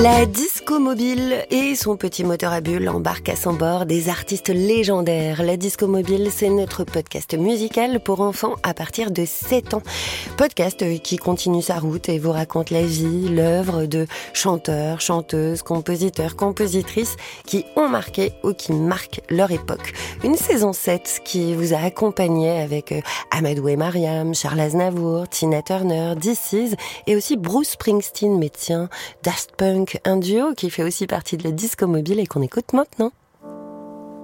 La disco mobile et son petit moteur à bulles embarquent à son bord des artistes légendaires. La disco mobile, c'est notre podcast musical pour enfants à partir de 7 ans. Podcast qui continue sa route et vous raconte la vie, l'œuvre de chanteurs, chanteuses, compositeurs, compositrices qui ont marqué ou qui marquent leur époque. Une saison 7 qui vous a accompagné avec Amadou et Mariam, Charles Aznavour, Tina Turner, This Is et aussi Bruce Springsteen, mais tiens, Daft Punk, un duo qui fait aussi partie de la disco mobile et qu'on écoute maintenant.